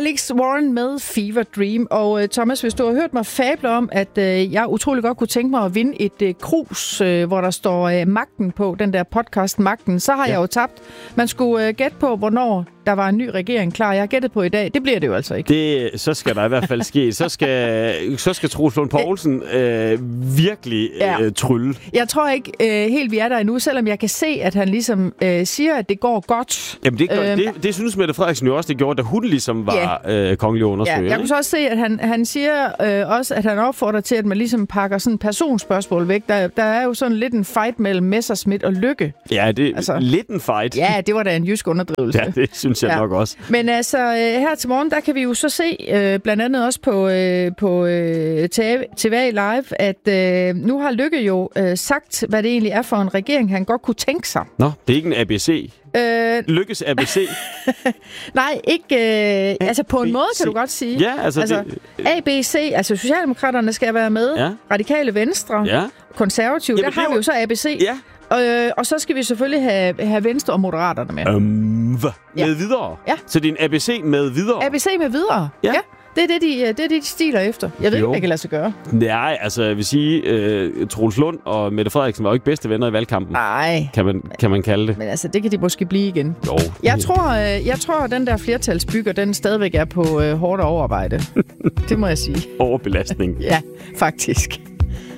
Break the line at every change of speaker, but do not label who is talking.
Alex Warren med Fever Dream. Og Thomas, hvis du har hørt mig fable om, at jeg utrolig godt kunne tænke mig at vinde et krus, hvor der står Magten på, den der podcast Magten, så har jeg jo tabt. Man skulle gætte på, hvornår der var en ny regering klar. Jeg har gættet på i dag. Det bliver det jo altså ikke.
Så skal der i hvert fald ske. Så skal Troels Lund Poulsen virkelig trylle.
Jeg tror ikke helt, vi er der endnu, selvom jeg kan se, at han ligesom siger, at det går godt.
Jamen, det synes Mette Frederiksen jo også, det gjorde, da hun ligesom var kongelig undersøger.
Ja, jeg kunne så også se, at han siger også, at han opfordrer til, at man ligesom pakker sådan personspørgsmål væk. Der er jo sådan lidt en fight mellem Messerschmidt og Lykke.
Ja, det er lidt en fight.
Ja, det var da en jysk underdrivelse.
Ja, det synes jeg nok også.
Men altså, her til morgen, der kan vi jo så se, blandt andet også på TVA Live, at nu har Lykke jo sagt, hvad det egentlig er for en regering, han godt kunne tænke sig.
Nå, det er ikke en ABC. Lykkes ABC?
Nej, ikke... altså på en måde kan du godt sige.
Ja, altså
ABC, altså Socialdemokraterne skal være med. Radikale Venstre. Konservative, der har vi jo så ABC.
Ja.
Og så skal vi selvfølgelig have Venstre og Moderaterne med.
Med videre?
Ja.
Så det er en ABC med videre?
ABC med videre, ja. Det er det, de stiler efter. Jeg ved ikke, hvad jeg kan lade sig gøre.
Nej, altså jeg vil sige, Troels Lund og Mette Frederiksen var jo ikke bedste venner i valgkampen. Nej. Kan man kalde det.
Men altså, det kan de måske blive igen.
Jo.
Jeg tror, at den der flertalsbygger, den stadigvæk er på hårdt overarbejde. Det må jeg sige.
Overbelastning.
Ja, faktisk.